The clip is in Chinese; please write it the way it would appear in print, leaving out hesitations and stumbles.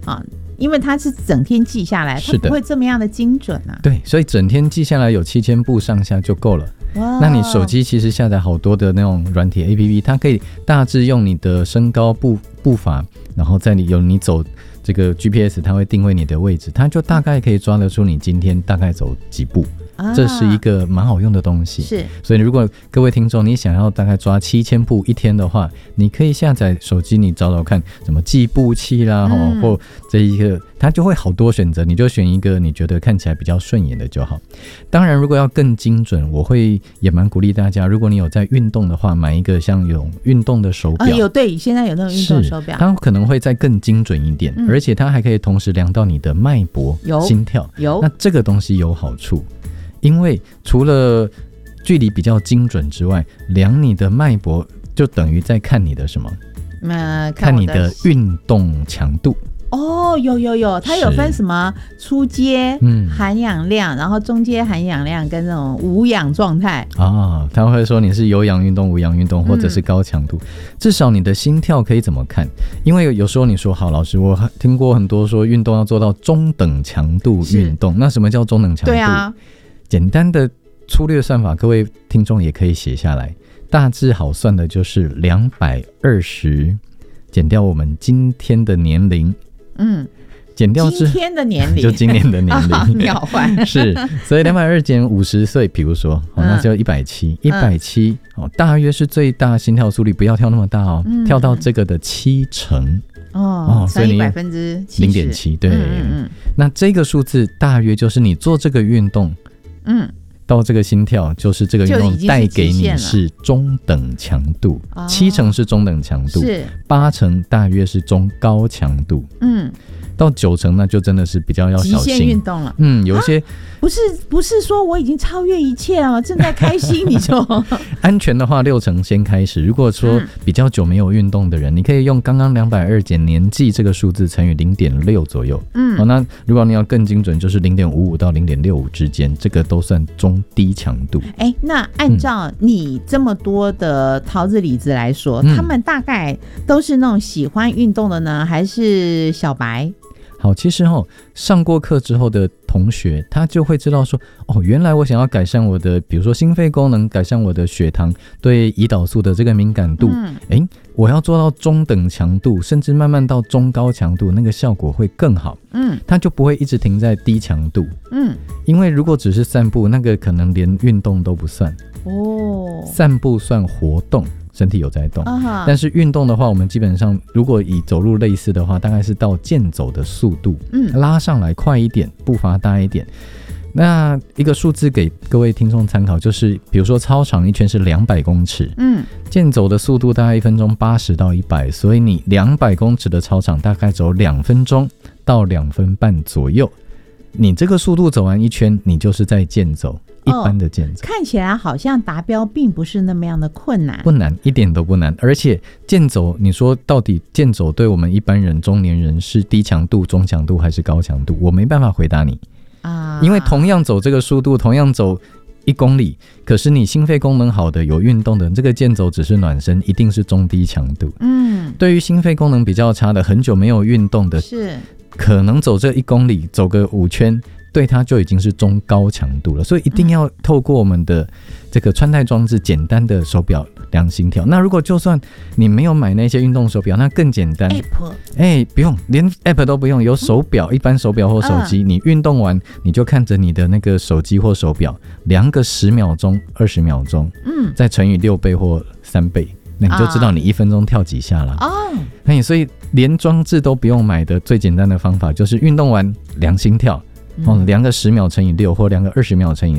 啊，因为它是整天记下来，它不会这么样的精准啊。 对，所以整天记下来有7000步上下就够了。那你手机其实下载好多的那种软体 APP， 它可以大致用你的身高步伐，然后在你走这个 GPS， 它会定位你的位置，它就大概可以抓得出你今天大概走几步。这是一个蛮好用的东西， 是。 所以如果各位听众你想要大概抓7000步一天的话，你可以下载手机，你找找看什么计步器啦，或这一个它就会好多选择，你就选一个你觉得看起来比较顺眼的就好。当然如果要更精准，我会也蛮鼓励大家，如果你有在运动的话，买一个像有运动的手表。 有，对，现在有那种运动手表， 它可能会再更精准一点，而且它还可以同时量到你的脉搏、心跳。那这个东西有好处，因为除了距离比较精准之外，量你的脉搏就等于在看你的什么？看你的运动强度。 有，它有分什么初阶含氧量，然后中阶含氧量跟那种无氧状态啊。他会说你是有氧运动、无氧运动，或者是高强度。至少你的心跳可以怎么看？因为有时候你说好，老师，我听过很多说运动要做到中等强度运动，那什么叫中等强度？对啊，简单的粗略算法，各位听众也可以写下来。大致好算的就是220减掉我们今天的年龄。减掉今天的年龄就今年的年龄秒换是，所以220减50岁，比如说那就170，大约是最大心跳速率，不要跳那么大跳到这个的70%所以你0.7，对，那这个数字大约就是你做这个运动到这个心跳，就是这个运动带给你是中等强度，7成是中等强度，8成大约是中高强度，到9成那就真的是比较要小心极限运动了。 有一些不是说我已经超越一切了，正在开心你就安全的话6成先开始。如果说比较久没有运动的人，你可以用刚刚220减年纪这个数字乘以0.6左右。那如果你要更精准，就是0.55到0.65之间，这个都算中低强度。 那按照你这么多的桃子李子来说，他们大概都是那种喜欢运动的呢，还是小白？ 好，其实上过课之后的同学，他就会知道说，原来我想要改善我的，比如说心肺功能，改善我的血糖，对胰岛素的这个敏感度，我要做到中等强度，甚至慢慢到中高强度，那个效果会更好。他就不会一直停在低强度。因为如果只是散步，那个可能连运动都不算。散步算活动，身体有在动，但是运动的话，我们基本上如果以走路类似的话，大概是到健走的速度，拉上来快一点，步伐大一点。那一个数字给各位听众参考，就是比如说操场一圈是200公尺，健走的速度大概1分钟80到100，所以你200公尺的操场大概走2分钟到2分半左右。你这个速度走完一圈，你就是在健走，一般的健走。 看起来好像达标并不是那么样的困难， 不难，一点都不难。而且健走，你说到底健走对我们一般人、中年人是低强度、中强度还是高强度？我没办法回答你因为同样走这个速度，同样走1公里，可是你心肺功能好的、有运动的，这个健走只是暖身，一定是中低强度。对于心肺功能比较差的、很久没有运动的，是可能走这1公里走个5圈，对它就已经是中高强度了。所以一定要透过我们的这个穿戴装置简单的手表量心跳。那如果就算你没有买那些运动手表，那更简单 App 不用，连 App 都不用，有手表，一般手表或手机，你运动完你就看着你的那个手机或手表量个10秒钟、20秒钟，再乘以6倍或3倍，那你就知道你1分钟跳几下了。所以连装置都不用买的最简单的方法就是运动完量心跳，量个10秒乘以6或量个20秒乘以